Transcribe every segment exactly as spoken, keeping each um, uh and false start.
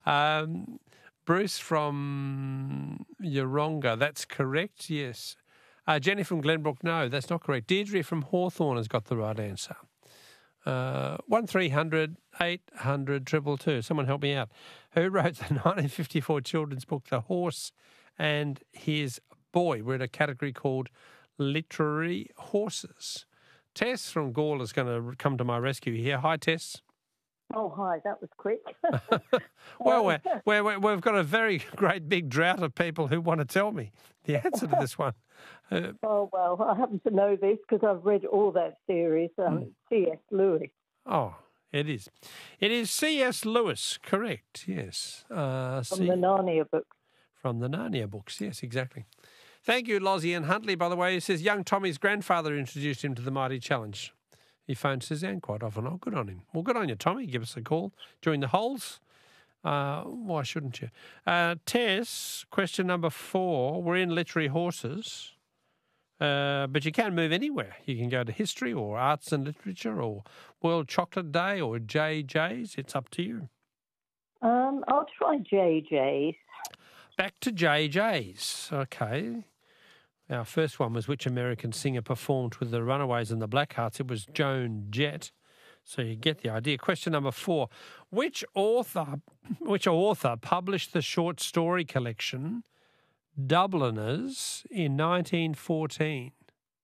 Um, Bruce from Yeronga, that's correct, yes. Uh, Jenny from Glenbrook, no, that's not correct. Deirdre from Hawthorne has got the right answer. Uh, one three hundred eight hundred two two two. Someone help me out. Who wrote the nineteen fifty-four children's book The Horse and His Boy? We're in a category called Literary Horses. Tess from Gawler is going to come to my rescue here. Hi, Tess. Oh, hi, that was quick. Well, we're, we're, we're, we've got a very great big drought of people who want to tell me the answer to this one. Uh, oh, well, I happen to know this because I've read all that series, um, mm. C S Lewis. Oh, it is. It is C S Lewis, correct, yes. Uh, From C- the Narnia books. From the Narnia books, yes, exactly. Thank you, Lozzie and Huntley, by the way. He says young Tommy's grandfather introduced him to the Mighty Challenge. He phones Suzanne quite often. Oh, good on him. Well, good on you, Tommy. Give us a call during the holes. Uh, why shouldn't you? Uh, Tess, question number four. We're in literary horses, uh, but you can move anywhere. You can go to history or arts and literature or World Chocolate Day or J J's. It's up to you. Um, I'll try J J's. Back to J J's. Okay. Our first one was which American singer performed with the Runaways and the Blackhearts? It was Joan Jett. So you get the idea. Question number four. Which author which author published the short story collection Dubliners in nineteen fourteen?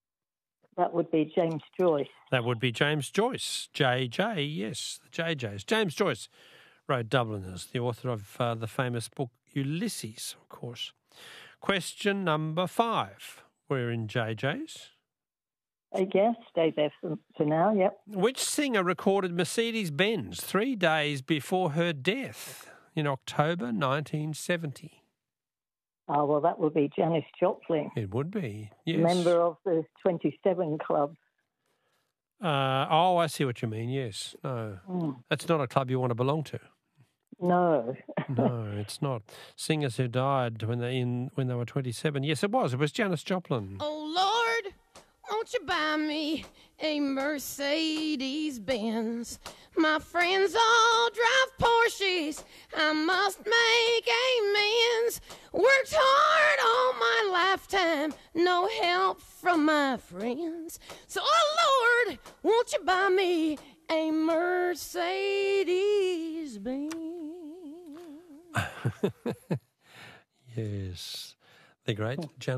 That would be James Joyce. That would be James Joyce. J J, yes, the J J's. James Joyce wrote Dubliners, the author of uh, the famous book Ulysses, of course. Question number five. We're in J J's. I guess. Stay there for, for now, yep. Which singer recorded Mercedes-Benz three days before her death in October nineteen seventy? Oh, well, that would be Janis Joplin. It would be, yes. Member of the twenty-seven Club. Uh, oh, I see what you mean, yes. No, mm. That's not a club you want to belong to. No. No, it's not. Singers who died when they in when they were twenty-seven. Yes, it was. It was Janis Joplin. Oh, Lord, won't you buy me a Mercedes-Benz? My friends all drive Porsches. I must make amends. Worked hard all my lifetime. No help from my friends. So, oh, Lord, won't you buy me a Mercedes-Benz? Yes. The great Janis